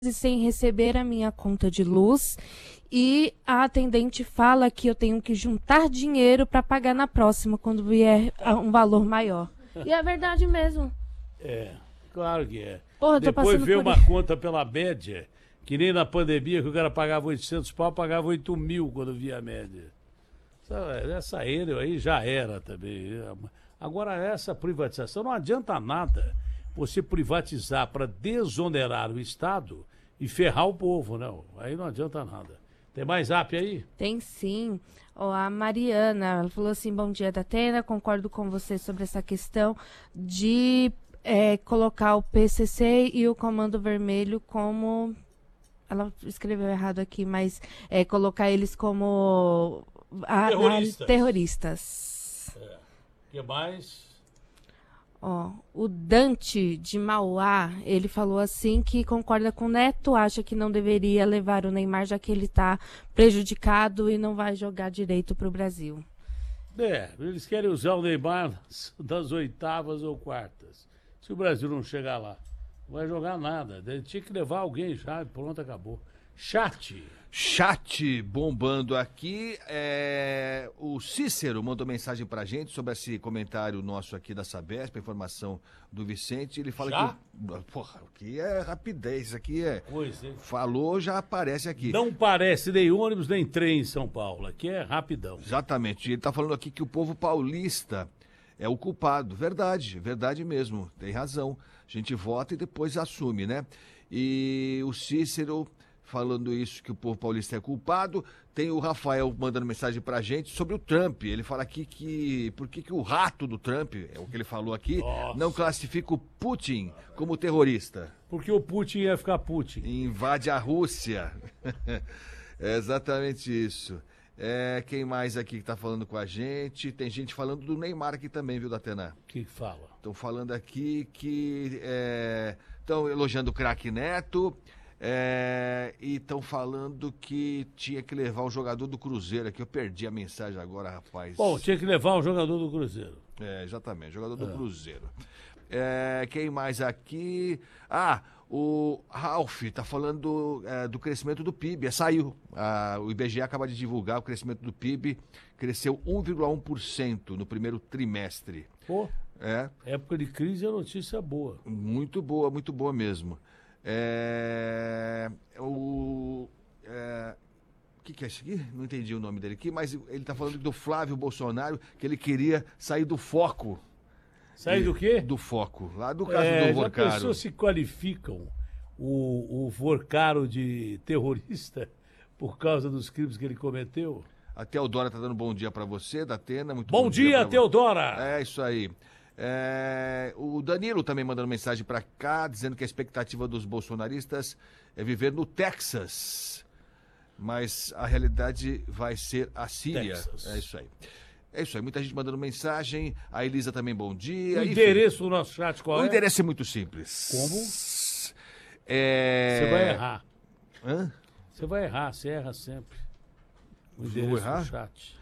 sem receber a minha conta de luz e a atendente fala que eu tenho que juntar dinheiro para pagar na próxima, quando vier um valor maior. E é verdade mesmo. É, claro que é. Porra, depois veio uma conta pela média, que nem na pandemia, que o cara pagava 800 pau, pagava 8 mil quando via a média. Essa aí já era também. Agora, essa privatização não adianta nada você privatizar para desonerar o Estado e ferrar o povo, não. Aí não adianta nada. Tem mais zap aí? Tem sim. A Mariana, ela falou assim, bom dia, Datena, concordo com você sobre essa questão de colocar o PCC e o Comando Vermelho como... Ela escreveu errado aqui, mas colocar eles como terroristas. O que mais? O Dante de Mauá, ele falou assim que concorda com o Neto, acha que não deveria levar o Neymar, já que ele está prejudicado e não vai jogar direito para o Brasil. Eles querem usar o Neymar das oitavas ou quartas. Se o Brasil não chegar lá, não vai jogar nada. Tinha que levar alguém já, pronto, acabou. Chat bombando aqui. O Cícero mandou mensagem pra gente sobre esse comentário nosso aqui da Sabesp, a informação do Vicente. Ele fala já? Porra, aqui é rapidez, aqui é... Pois é. Falou, já aparece aqui. Não parece nem ônibus nem trem em São Paulo, aqui é rapidão. Exatamente. Ele tá falando aqui que o povo paulista é o culpado. Verdade mesmo, tem razão. A gente vota e depois assume, né? E o Cícero... falando isso, que o povo paulista é culpado. Tem o Rafael mandando mensagem pra gente sobre o Trump. Ele fala aqui que por que o rato do Trump, é o que ele falou aqui, não classifica o Putin como terrorista. Porque o Putin ia ficar Putin. Invade a Rússia. É exatamente isso. Quem mais aqui que tá falando com a gente? Tem gente falando do Neymar aqui também, viu, Datena? O que fala? Estão falando aqui que... estão elogiando o craque Neto... e estão falando que tinha que levar o jogador do Cruzeiro aqui. Eu perdi a mensagem agora, rapaz. Bom, tinha que levar o jogador do Cruzeiro. Exatamente, jogador do Cruzeiro. Quem mais aqui? O Ralf tá falando do crescimento do PIB. Saiu. O IBGE acaba de divulgar o crescimento do PIB. Cresceu 1,1% no primeiro trimestre. Pô, época de crise é notícia boa. Muito boa mesmo. O que é isso aqui? Não entendi o nome dele aqui, mas ele tá falando do Flávio Bolsonaro, que ele queria sair do foco. Sair do quê? Do foco, lá do caso do Vorcaro. As pessoas se qualificam o Vorcaro de terrorista por causa dos crimes que ele cometeu? A Teodora tá dando bom dia pra você, Datena. Muito bom dia, Teodora! É isso aí. O Danilo também mandando mensagem pra cá, dizendo que a expectativa dos bolsonaristas é viver no Texas, mas a realidade vai ser a Síria. Texas. É isso aí, muita gente mandando mensagem. A Elisa também, bom dia. O endereço do nosso chat qual é? O endereço é muito simples. Como? Você vai errar. Hã? Você vai errar, você erra sempre. O endereço do chat.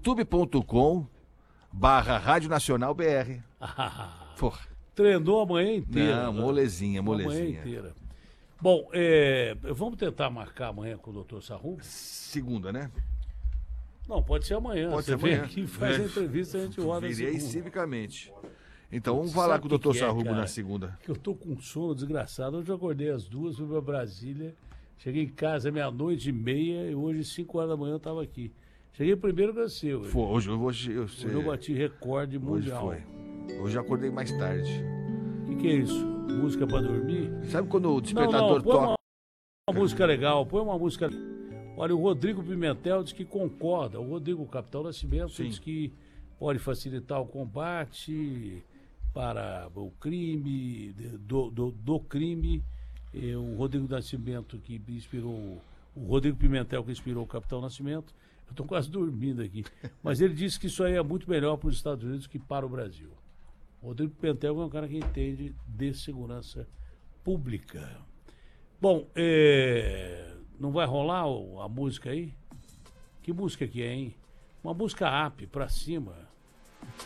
youtube.com/Rádio Nacional BR. Porra. Treinou a manhã inteira. Não, molezinha. A manhã inteira. Bom, vamos tentar marcar amanhã com o Dr. Sarrub? Segunda, né? Não, pode ser amanhã. Pode Você ser amanhã. vem aqui, faz a entrevista, a gente roda. Virei civicamente. Então vamos falar com o Dr. Sarrub na segunda. Que eu tô com sono desgraçado. Hoje eu acordei às 2h, fui pra Brasília. Cheguei em casa meia-noite e meia e hoje, 5 horas da manhã, eu tava aqui. Cheguei primeiro que você. Hoje eu bati recorde mundial. Hoje eu acordei mais tarde. O que é isso? Música pra dormir? Sabe quando o despertador toca? Uma música legal, põe uma música... Olha, o Rodrigo Pimentel diz que concorda. O Rodrigo, o Capitão Nascimento, diz que pode facilitar o combate para o crime, do crime. O Rodrigo Nascimento que inspirou... O Rodrigo Pimentel que inspirou o Capitão Nascimento. Eu estou quase dormindo aqui. Mas ele disse que isso aí é muito melhor para os Estados Unidos que para o Brasil. O Rodrigo Pimentel é um cara que entende de segurança pública. Bom, não vai rolar a música aí? Que música que é, hein? Uma música up, pra cima.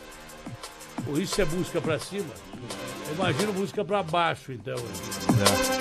Ou isso é música pra cima? Eu imagino música pra baixo, então.